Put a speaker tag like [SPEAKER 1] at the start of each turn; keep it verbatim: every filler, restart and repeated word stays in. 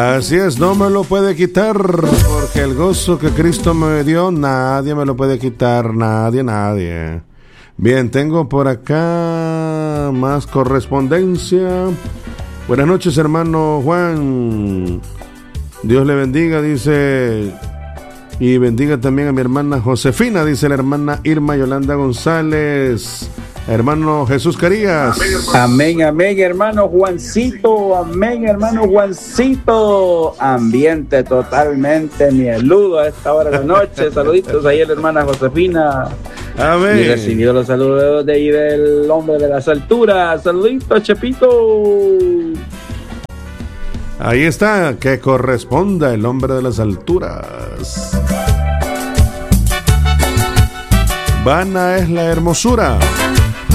[SPEAKER 1] Así es, no me lo puede quitar, porque el gozo que Cristo me dio, nadie me lo puede quitar, nadie, nadie. Bien, tengo por acá más correspondencia. Buenas noches, hermano Juan. Dios le bendiga, dice, y bendiga también a mi hermana Josefina, dice la hermana Irma Yolanda González. Hermano Jesús Carías.
[SPEAKER 2] Amén, amén, hermano Juancito. Amén, hermano Juancito. Ambiente totalmente mieludo a esta hora de la noche. Saluditos ahí a la hermana Josefina.
[SPEAKER 1] Amén.
[SPEAKER 2] Y recibido los saludos de ahí del hombre de las alturas. Saluditos, Chepito.
[SPEAKER 1] Ahí está, que corresponda el hombre de las alturas. Vana es la hermosura.